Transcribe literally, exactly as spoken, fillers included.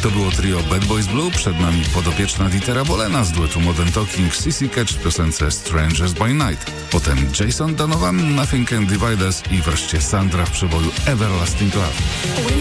To było trio Bad Boys Blue, przed nami podopieczna Dietera Bolena z duetu Modern Talking, C C Catch w piosence Strangers by Night. Potem Jason Donovan, Nothing Can Divide Us i wreszcie Sandra w przeboju Everlasting Love.